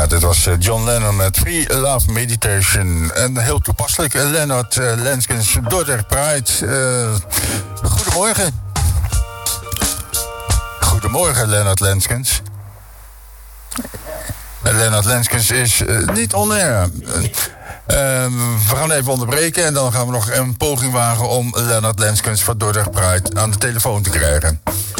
Ja, dit was John Lennon met Free Love Meditation. En heel toepasselijk, Leonard Lenskens, Dordrecht Pride. Goedemorgen. Goedemorgen, Leonard Lenskens. Leonard Lenskens is niet on air. We gaan even onderbreken en dan gaan we nog een poging wagen om Leonard Lenskens van Dordrecht Pride aan de telefoon te krijgen.